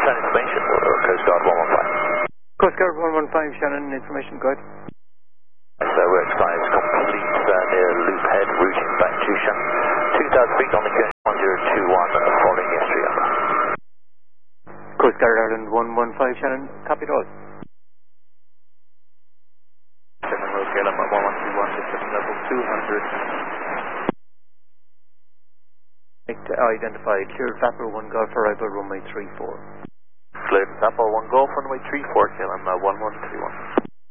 Shannon information, Coast Guard 115. Coast Guard 115, Shannon, information, good. So we're at skies complete near Loop Head, routing back to Shannon. 2,000 feet on the QS 1021, following yesterday, over. Coast Guard Ireland 115, Shannon, copy it all. Shannon Road, KLM 1121, descending level 200. Identified, cleared Vapor 1 Golf arrival runway 34. Cleared Vapor 1 Golf, runway 34, KLM 1131.